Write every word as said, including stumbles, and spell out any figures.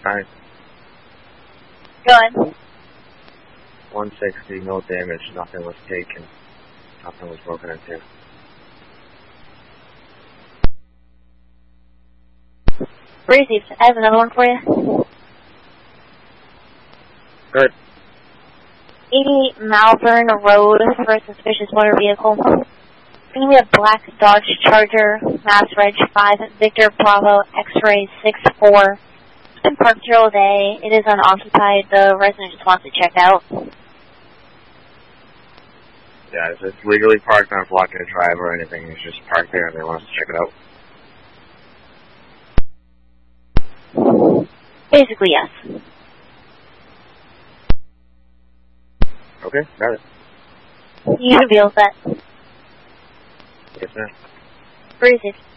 Alright. Go ahead. one sixty, no damage, nothing was taken. Nothing was broken into. Received. I have another one for you. Good. eighty-eight Malvern Road for a suspicious motor vehicle. It's going to be a black Dodge Charger, Mass Reg five, Victor Bravo, X-ray six four. It's been parked here all day. It is unoccupied. The resident just wants it checked out. Yeah, it's just legally parked, not blocking a drive or anything. It's just parked there and they want us to check it out. Basically, yes. Okay, got it. You should be all set. Yes, ma'am. Received.